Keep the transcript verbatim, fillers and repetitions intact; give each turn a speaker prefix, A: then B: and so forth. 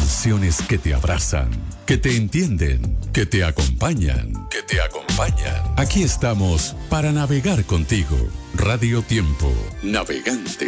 A: canciones que te abrazan, que te entienden, que te acompañan, que te acompañan. Aquí estamos para navegar contigo. Radio Tiempo, navegante.